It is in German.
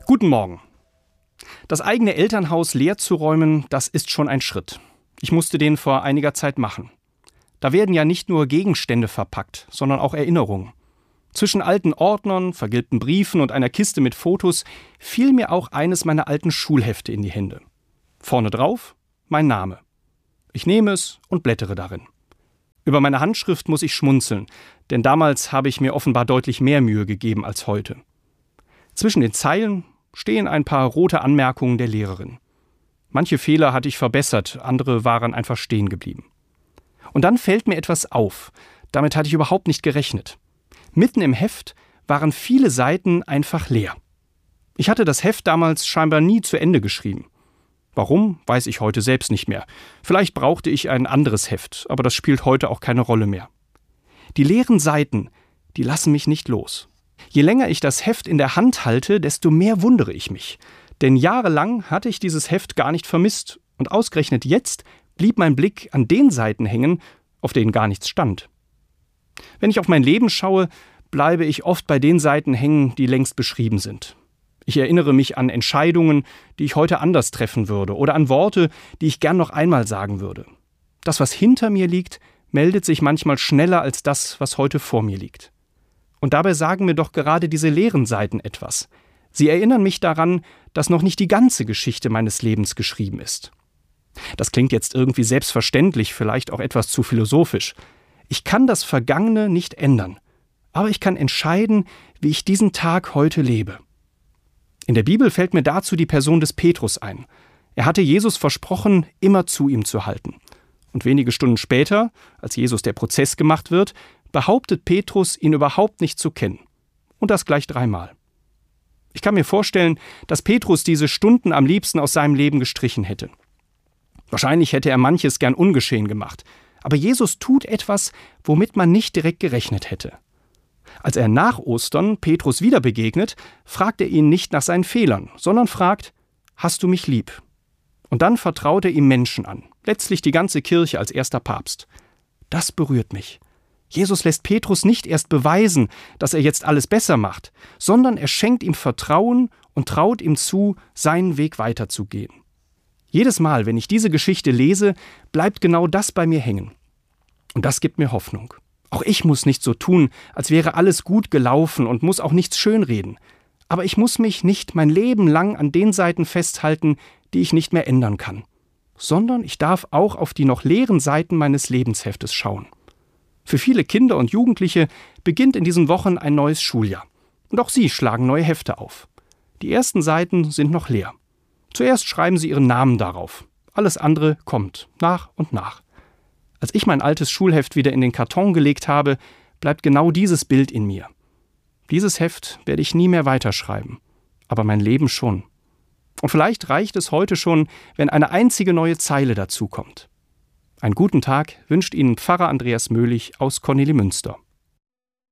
Guten Morgen. Das eigene Elternhaus leer zu räumen, das ist schon ein Schritt. Ich musste den vor einiger Zeit machen. Da werden ja nicht nur Gegenstände verpackt, sondern auch Erinnerungen. Zwischen alten Ordnern, vergilbten Briefen und einer Kiste mit Fotos fiel mir auch eines meiner alten Schulhefte in die Hände. Vorne drauf mein Name. Ich nehme es und blättere darin. Über meine Handschrift muss ich schmunzeln, denn damals habe ich mir offenbar deutlich mehr Mühe gegeben als heute. Zwischen den Zeilen stehen ein paar rote Anmerkungen der Lehrerin. Manche Fehler hatte ich verbessert, andere waren einfach stehen geblieben. Und dann fällt mir etwas auf. Damit hatte ich überhaupt nicht gerechnet. Mitten im Heft waren viele Seiten einfach leer. Ich hatte das Heft damals scheinbar nie zu Ende geschrieben. Warum, weiß ich heute selbst nicht mehr. Vielleicht brauchte ich ein anderes Heft, aber das spielt heute auch keine Rolle mehr. Die leeren Seiten, die lassen mich nicht los. Je länger ich das Heft in der Hand halte, desto mehr wundere ich mich. Denn jahrelang hatte ich dieses Heft gar nicht vermisst. Und ausgerechnet jetzt blieb mein Blick an den Seiten hängen, auf denen gar nichts stand. Wenn ich auf mein Leben schaue, bleibe ich oft bei den Seiten hängen, die längst beschrieben sind. Ich erinnere mich an Entscheidungen, die ich heute anders treffen würde, oder an Worte, die ich gern noch einmal sagen würde. Das, was hinter mir liegt, meldet sich manchmal schneller als das, was heute vor mir liegt. Und dabei sagen mir doch gerade diese leeren Seiten etwas. Sie erinnern mich daran, dass noch nicht die ganze Geschichte meines Lebens geschrieben ist. Das klingt jetzt irgendwie selbstverständlich, vielleicht auch etwas zu philosophisch. Ich kann das Vergangene nicht ändern, aber ich kann entscheiden, wie ich diesen Tag heute lebe. In der Bibel fällt mir dazu die Person des Petrus ein. Er hatte Jesus versprochen, immer zu ihm zu halten. Und wenige Stunden später, als Jesus der Prozess gemacht wird, behauptet Petrus, ihn überhaupt nicht zu kennen. Und das gleich 3-mal. Ich kann mir vorstellen, dass Petrus diese Stunden am liebsten aus seinem Leben gestrichen hätte. Wahrscheinlich hätte er manches gern ungeschehen gemacht. Aber Jesus tut etwas, womit man nicht direkt gerechnet hätte. Als er nach Ostern Petrus wieder begegnet, fragt er ihn nicht nach seinen Fehlern, sondern fragt: Hast du mich lieb? Und dann vertraut er ihm Menschen an, letztlich die ganze Kirche als erster Papst. Das berührt mich. Jesus lässt Petrus nicht erst beweisen, dass er jetzt alles besser macht, sondern er schenkt ihm Vertrauen und traut ihm zu, seinen Weg weiterzugehen. Jedes Mal, wenn ich diese Geschichte lese, bleibt genau das bei mir hängen. Und das gibt mir Hoffnung. Auch ich muss nicht so tun, als wäre alles gut gelaufen und muss auch nichts schönreden. Aber ich muss mich nicht mein Leben lang an den Seiten festhalten, die ich nicht mehr ändern kann. Sondern ich darf auch auf die noch leeren Seiten meines Lebensheftes schauen. Für viele Kinder und Jugendliche beginnt in diesen Wochen ein neues Schuljahr. Und auch sie schlagen neue Hefte auf. Die ersten Seiten sind noch leer. Zuerst schreiben sie ihren Namen darauf. Alles andere kommt, nach und nach. Als ich mein altes Schulheft wieder in den Karton gelegt habe, bleibt genau dieses Bild in mir. Dieses Heft werde ich nie mehr weiterschreiben, aber mein Leben schon. Und vielleicht reicht es heute schon, wenn eine einzige neue Zeile dazukommt. Einen guten Tag wünscht Ihnen Pfarrer Andreas Möhlich aus Kornelimünster.